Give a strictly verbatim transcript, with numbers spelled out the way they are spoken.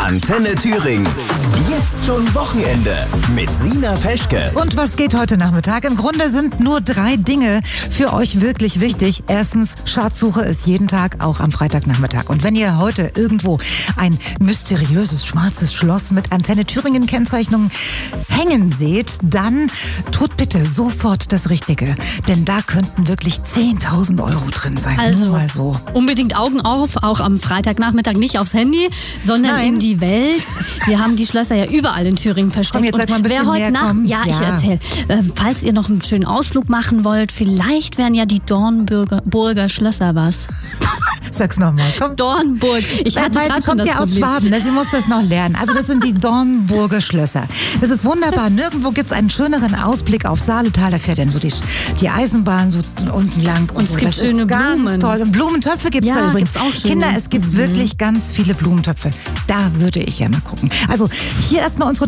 Antenne Thüringen. Jetzt schon Wochenende mit Sina Peschke. Und was geht heute Nachmittag? Im Grunde sind nur drei Dinge für euch wirklich wichtig. Erstens, Schatzsuche ist jeden Tag, auch am Freitagnachmittag. Und wenn ihr heute irgendwo ein mysteriöses schwarzes Schloss mit Antenne Thüringen Kennzeichnung hängen seht, dann tut bitte sofort das Richtige. Denn da könnten wirklich zehntausend Euro drin sein. Also Nur mal so. Unbedingt Augen auf, auch am Freitagnachmittag nicht aufs Handy, sondern Nein. in die Welt. Wir haben die Schlösser ja überall in Thüringen versteckt. Komm, jetzt sag mal ein bisschen wer heute mehr, Nacht, komm. ja, ich Ja. erzähle, äh, falls ihr noch einen schönen Ausflug machen wollt, vielleicht wären ja die Dornburger Burger Schlösser was. Sag's nochmal, komm. Dornburg. Ich Weil, hatte weil gerade sie schon kommt das ja aus Problem. Schwaben, ne? Sie muss das noch lernen. Also das sind die Dornburger Schlösser. Das ist wunderbar. Nirgendwo gibt's einen schöneren Ausblick auf Saaletal. Da fährt dann so die, die Eisenbahn so unten lang. Und, Und es so. gibt das schöne ist ganz Blumen. toll. Und Blumentöpfe gibt's Ja, da übrigens. gibt's auch schöne. Kinder, es gibt wirklich ganz viele Blumentöpfe. Da würde ich ja mal gucken. Also hier erstmal unsere